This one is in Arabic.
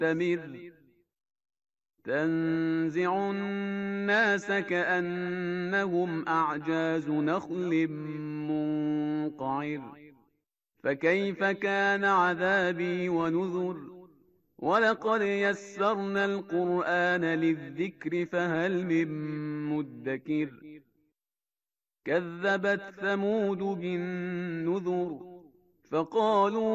مستمر تنزع الناس كأنهم أعجاز نخل منقعر فكيف كان عذابي ونذر ولقد يسرنا القرآن للذكر فهل من مدكر كذبت ثمود بالنذر فقالوا